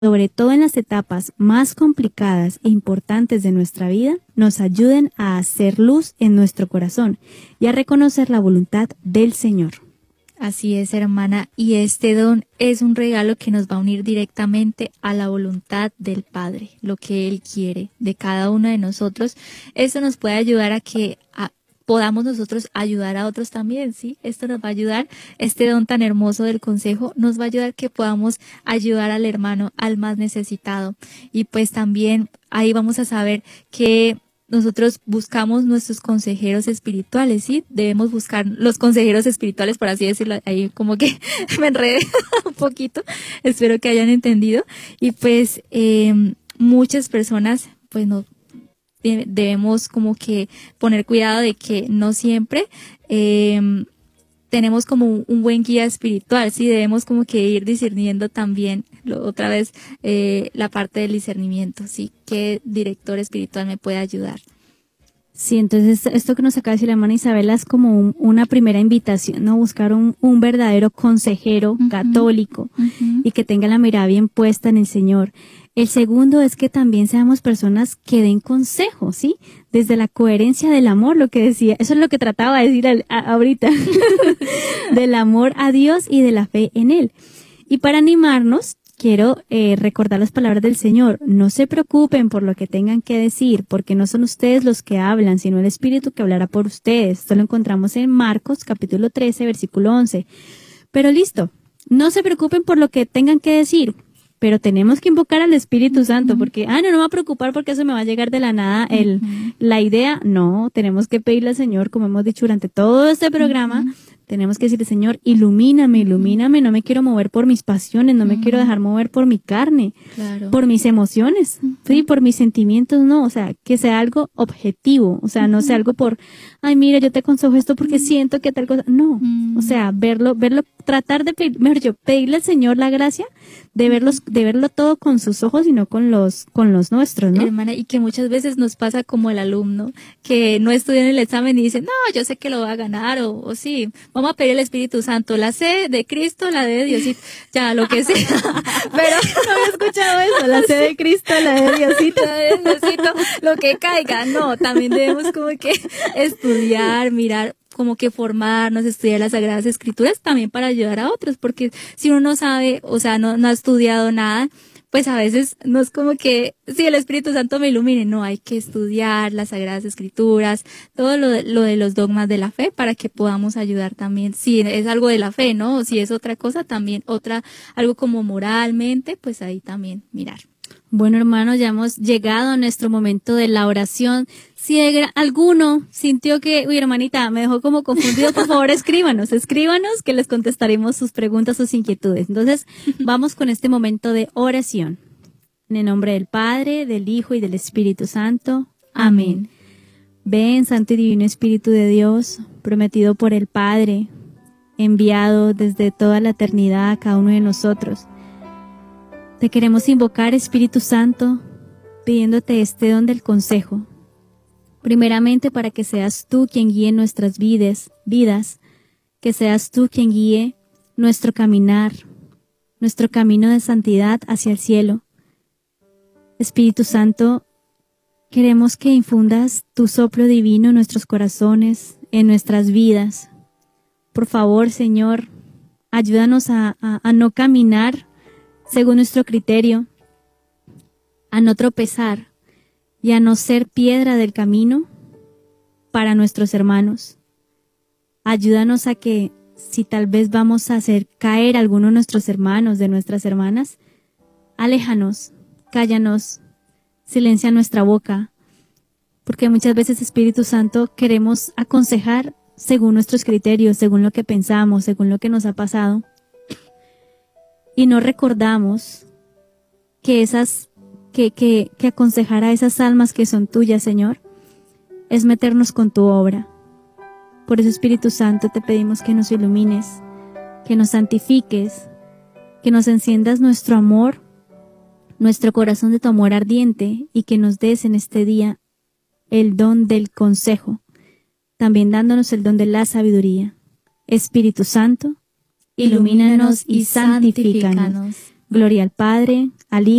sobre todo en las etapas más complicadas e importantes de nuestra vida, nos ayuden a hacer luz en nuestro corazón y a reconocer la voluntad del Señor. Así es, hermana, y este don es un regalo que nos va a unir directamente a la voluntad del Padre, lo que Él quiere de cada uno de nosotros. Eso nos puede ayudar a que podamos nosotros ayudar a otros también, ¿sí? Esto nos va a ayudar, este don tan hermoso del consejo, nos va a ayudar que podamos ayudar al hermano, al más necesitado. Y pues también ahí vamos a saber que nosotros buscamos nuestros consejeros espirituales, ¿sí? Debemos buscar los consejeros espirituales, por así decirlo, ahí como que me enredé un poquito, espero que hayan entendido. Y pues muchas personas, pues no debemos como que poner cuidado de que no siempre tenemos como un buen guía espiritual, sí, debemos como que ir discerniendo también, otra vez, la parte del discernimiento, sí, qué director espiritual me puede ayudar. Sí, entonces esto que nos acaba de decir la hermana Isabela es como una primera invitación, ¿no? Buscar un verdadero consejero católico y que tenga la mirada bien puesta en el Señor. El segundo es que también seamos personas que den consejos, ¿sí? Desde la coherencia del amor, lo que decía, eso es lo que trataba de decir ahorita, del amor a Dios y de la fe en Él. Y para animarnos, quiero recordar las palabras del Señor. No se preocupen por lo que tengan que decir, porque no son ustedes los que hablan, sino el Espíritu que hablará por ustedes. Esto lo encontramos en Marcos, capítulo 13, versículo 11. Pero listo, no se preocupen por lo que tengan que decir, pero tenemos que invocar al Espíritu Santo, porque, no me va a preocupar porque eso me va a llegar de la nada la idea. No, tenemos que pedirle al Señor, como hemos dicho durante todo este programa, tenemos que decirle, Señor, ilumíname, no me quiero mover por mis pasiones, no me quiero dejar mover por mi carne, por mis emociones, sí, por mis sentimientos, no, o sea, que sea algo objetivo, o sea, no sea algo por, ay, mira, yo te aconsejo esto porque siento que tal cosa, no, o sea, verlo, tratar de pedirle al Señor la gracia de verlo todo con sus ojos y no con los nuestros, ¿no? Hermana, y que muchas veces nos pasa como el alumno que no estudia en el examen y dice, no, yo sé que lo va a ganar, o sí, vamos a pedir el Espíritu Santo, la C de Cristo, la D de Diosito, ya, lo que sea. Pero no había escuchado eso, la C de Cristo, la D de Diosito. La de Diosito, lo que caiga, no, también debemos como que estudiar, mirar, como que formarnos, estudiar las Sagradas Escrituras también para ayudar a otros, porque si uno no sabe, o sea, no ha estudiado nada, pues a veces no es como que, si el Espíritu Santo me ilumine, no, hay que estudiar las Sagradas Escrituras, todo lo de los dogmas de la fe para que podamos ayudar también, si es algo de la fe, ¿no? O si es otra cosa, también algo como moralmente, pues ahí también mirar. Bueno, hermanos, ya hemos llegado a nuestro momento de la oración. Si alguno sintió que, uy, hermanita, me dejó como confundido, por favor, escríbanos, que les contestaremos sus preguntas, sus inquietudes. Entonces, vamos con este momento de oración. En el nombre del Padre, del Hijo y del Espíritu Santo. Amén. Ven, Santo y Divino Espíritu de Dios, prometido por el Padre, enviado desde toda la eternidad a cada uno de nosotros. Te queremos invocar, Espíritu Santo, pidiéndote este don del consejo. Primeramente para que seas tú quien guíe nuestras vidas, que seas tú quien guíe nuestro caminar, nuestro camino de santidad hacia el cielo. Espíritu Santo, queremos que infundas tu soplo divino en nuestros corazones, en nuestras vidas. Por favor, Señor, ayúdanos a no caminar según nuestro criterio, a no tropezar y a no ser piedra del camino para nuestros hermanos. Ayúdanos a que, si tal vez vamos a hacer caer a alguno de nuestros hermanos, de nuestras hermanas, aléjanos, cállanos, silencia nuestra boca, porque muchas veces, Espíritu Santo, queremos aconsejar según nuestros criterios, según lo que pensamos, según lo que nos ha pasado. Y no recordamos que que aconsejar a esas almas que son tuyas, Señor, es meternos con tu obra. Por eso, Espíritu Santo, te pedimos que nos ilumines, que nos santifiques, que nos enciendas nuestro amor, nuestro corazón de tu amor ardiente, y que nos des en este día el don del consejo, también dándonos el don de la sabiduría. Espíritu Santo, ilumínanos y santifícanos. Gloria al Padre, al Hijo